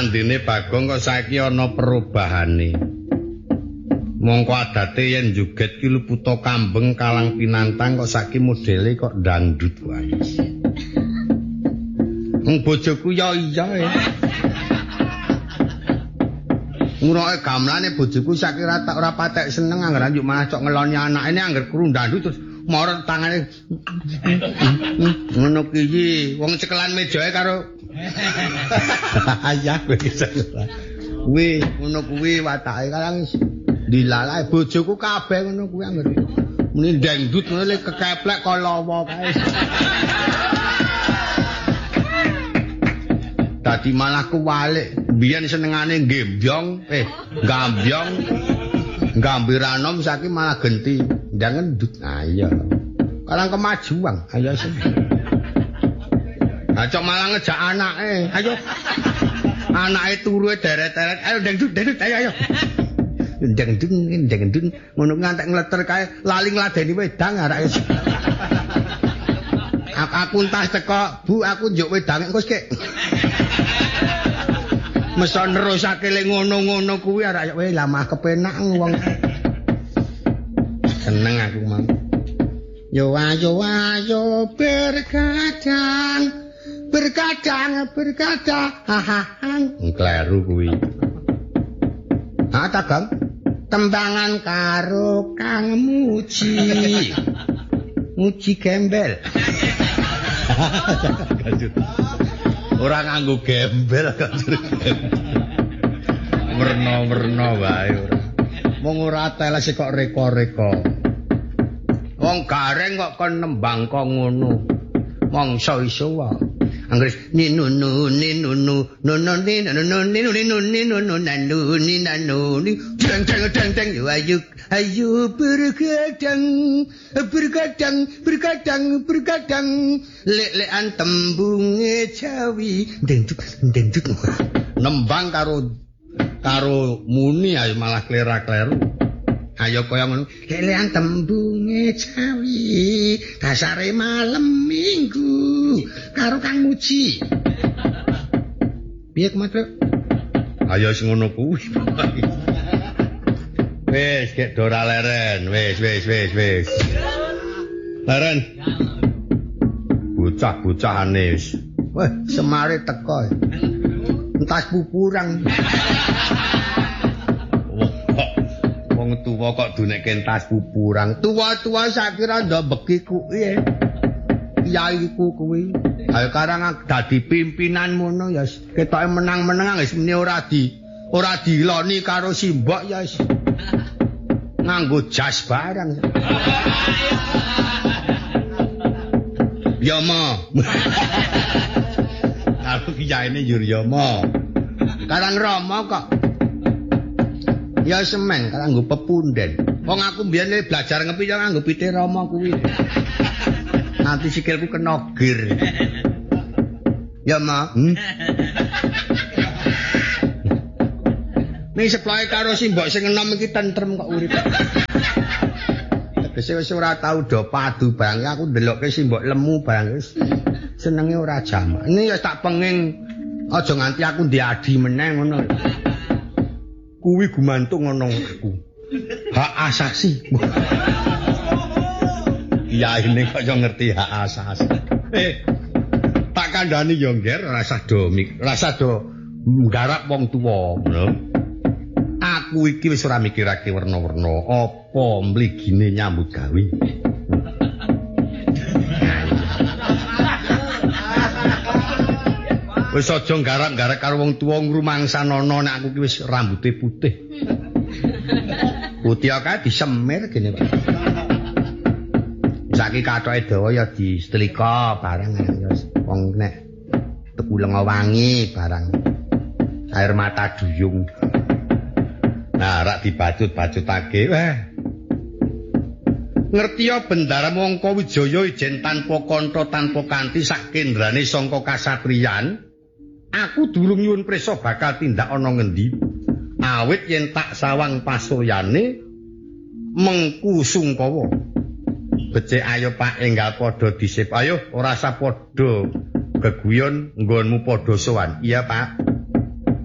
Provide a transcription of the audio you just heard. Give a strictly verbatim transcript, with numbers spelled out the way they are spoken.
Sandine Bagong kok saiki ana perubahane. Mongko adate yen joget ki luputa kambeng kalang pinantang kok saiki modele kok dangdut wae. Wong bojoku ya iya ya. Nguroke gamelane bojoku saiki ora tak ora patek seneng anggere njuk malah cok ngeloni anake ini anggere krung dangdut terus morot tangane ngono ki wong cekelan mejae karo ayah kowe kuwi ngono kuwi watake kalang dilalae bojoku kabeh ngono kuwi anggere muni dangdut ngono le kekeplek kalawa kae. Dadi malah kuwalik biyen senengane gembyong eh gambyong gambiranom saiki malah genti ndang ngendut. Ah iya. Kalang kemajuan ayo sing. Nah cok malah ngejak anake. Ayo. Anake turu deret-deret. Ayo dangdut dangdut ayo ayo. Dangdut dangdut ngono ngantek ngleter kae lali ngladeni wedang arek. Aku entah teko, Bu, aku njuk wedang engko sik. Mesa nerusake le ngono-ngono kuwi arek wae lamah kepenak wong. Seneng aku mau. Yo ayo ayo berkadang, berkadang, berkadang. Hahaha. Kleru kuwi. Ha ta, Kang? Tembangan karo Kang Muji. Muji gembel. Ora nganggo gembel kanjur. Werna-werna wae ora. Wong ora teles kok reka-reka. Wong gareng kok kon nembang kok ngono. Mongso iso wae. Anggris ninunu ninunu nono ninunu ninunu ninunu nanu ninanu deng deng deng deng ayo ayo bergadang bergadang bergadang bergadang lek-lekan tembunge Jawi deng duk deng duk nembang karo karo muni ayo malah klera-kleru. Ayo kaya ngono. Lelean tembunge Jawi, dasare malam Minggu karo Kang Muji. Piye kematre? Ayo sing ngono kuwi. Wis, gek dora leren. Wis, wis, wis, wis. Leren. Bocah-bocahane wis. Wah, semare teko. Entas pupurang. Wong tuwa kok dunekke entas pupurang. Tuwa-tuwa sakira ndobeki kuwi. Yaiku kuwi. Ayo karang dadi pimpinan mono ya ketoke menang-menang wis meni ora di ora diloni karo simbok ya wis. Nganggo jas barang. Ya mo. Aku kiyaine Yuryama. Karang Rama kok ya semen kanggo pepunden. Wong aku mbiyen belajar ngepi ya nganggo pite Rama kuwi. Nanti sikilku kena gir. Ya, Ma. Hmm? Ning seploke karo simbok sing enom iki tentrem kok urip. Tegese wis ora tau do padu barang aku ndelokke simbok lemu barang wis senenge ora jamak. Ini ya tak penging aja nganti aku diadi meneh ngono. Kuwi gumantung ana aku. Hak asasi. Ya ini kok yo ngerti hak asasi. Eh, tak kandhani yo ngger rasa do rasa do nggarap wong tuwa, ngono. Aku iki wis ora mikirake werna-werna apa mligine nyambut gawe. Wis aja garap-garap karo wong tuwa ngrumangsanono nek aku ki wis rambuté putih. Putih kae disemir gene, Pak. Saiki kathoke dawa ya disetlika barang ya wong nek tuku lenga wangi barang. Air mata duyung. Nah, rak dibacut-bacutake. Wah. Ngertiya bendara Mangka Wijaya ijen tanpa kantha tanpa kanthi sak kendrane sangka kasatriyan. Aku durung nyuwun prisa bakal tindak ana ngendi. Awit yen tak sawang pasuryane mengku sungkawa. Becik ayo Pak enggal padha disip. Ayo ora usah padha geguyon nggonmu padha sowan. Iya Pak.